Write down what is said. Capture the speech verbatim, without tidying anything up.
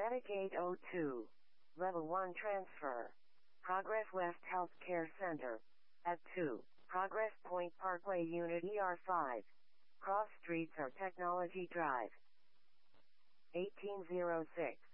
Medicaid oh two. Level one transfer. Progress West Healthcare Center. At two. Progress Point Parkway Unit E R five. Cross Streets or Technology Drive. eighteen oh six.